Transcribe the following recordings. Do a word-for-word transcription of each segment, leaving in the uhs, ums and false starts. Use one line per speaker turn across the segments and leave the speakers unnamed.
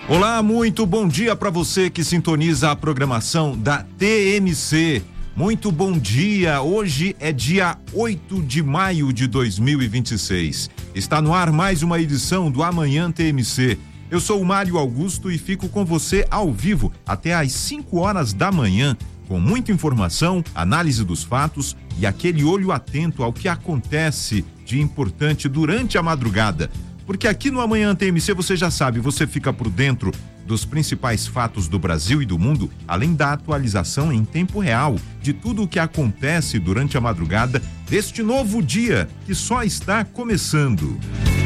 Olá, muito bom dia para você que sintoniza a programação da T M C. Muito bom dia, hoje é dia oito de maio de dois mil e vinte e seis. Está no ar mais uma edição do Amanhã T M C. Eu sou o Mário Augusto e fico com você ao vivo até às cinco horas da manhã, com muita informação, análise dos fatos e aquele olho atento ao que acontece de importante durante a madrugada. Porque aqui no Amanhã T M C você já sabe, você fica por dentro dos principais fatos do Brasil e do mundo, além da atualização em tempo real de tudo o que acontece durante a madrugada deste novo dia que só está começando.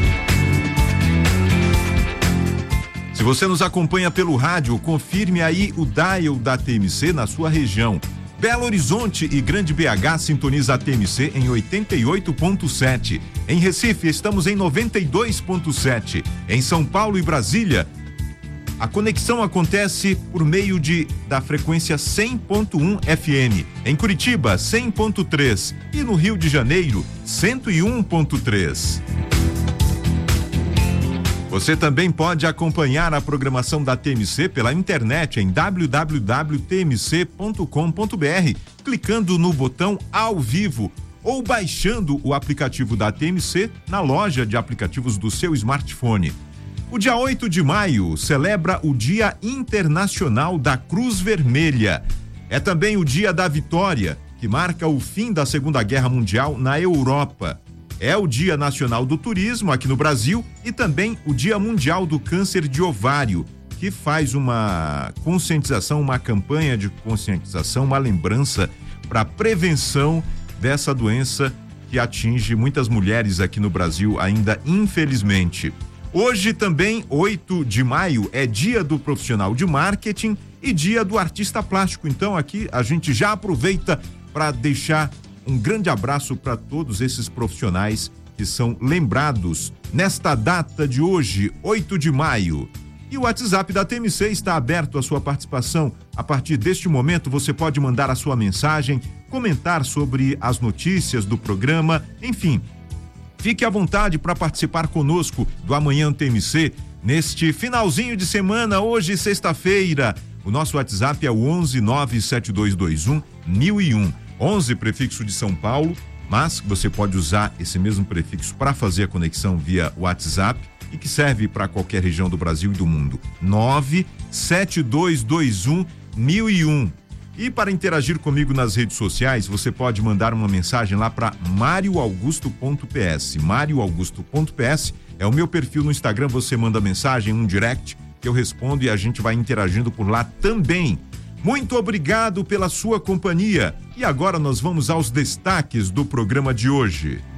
Se você nos acompanha pelo rádio, confirme aí o dial da T M C na sua região. Belo Horizonte e Grande B H sintoniza a T M C em oitenta e oito ponto sete. Em Recife estamos em noventa e dois ponto sete. Em São Paulo e Brasília, a conexão acontece por meio de da frequência cem ponto um F M. Em Curitiba, cem ponto três. E no Rio de Janeiro, cento e um ponto três. Você também pode acompanhar a programação da T M C pela internet em w w w ponto t m c ponto com ponto b r, clicando no botão ao vivo ou baixando o aplicativo da T M C na loja de aplicativos do seu smartphone. O dia oito de maio celebra o Dia Internacional da Cruz Vermelha. É também o Dia da Vitória, que marca o fim da Segunda Guerra Mundial na Europa. É o Dia Nacional do Turismo aqui no Brasil e também o Dia Mundial do Câncer de Ovário, que faz uma conscientização, uma campanha de conscientização, uma lembrança para a prevenção dessa doença que atinge muitas mulheres aqui no Brasil ainda, infelizmente. Hoje também, oito de maio, é Dia do Profissional de Marketing e Dia do Artista Plástico. Então aqui a gente já aproveita para deixar um grande abraço para todos esses profissionais que são lembrados nesta data de hoje, oito de maio. E o WhatsApp da T M C está aberto à sua participação. A partir deste momento você pode mandar a sua mensagem, comentar sobre as notícias do programa, enfim. Fique à vontade para participar conosco do Amanhã T M C neste finalzinho de semana, hoje sexta-feira. O nosso WhatsApp é o onze nove sete dois dois um mil e um. onze prefixo de São Paulo, mas você pode usar esse mesmo prefixo para fazer a conexão via WhatsApp e que serve para qualquer região do Brasil e do mundo. nove sete dois dois um mil e um. E para interagir comigo nas redes sociais, você pode mandar uma mensagem lá para mario augusto ponto p s. mario augusto ponto p s é o meu perfil no Instagram, você manda mensagem, um direct, que eu respondo e a gente vai interagindo por lá também. Muito obrigado pela sua companhia. E agora nós vamos aos destaques do programa de hoje.